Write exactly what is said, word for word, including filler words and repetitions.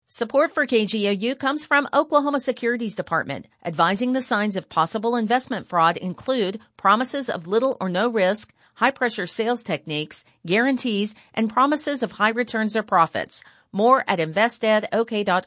Support for K G O U comes from Oklahoma Securities Department. Advising the signs of possible investment fraud include promises of little or no risk, high-pressure sales techniques, guarantees, and promises of high returns or profits. More at invest ed o k dot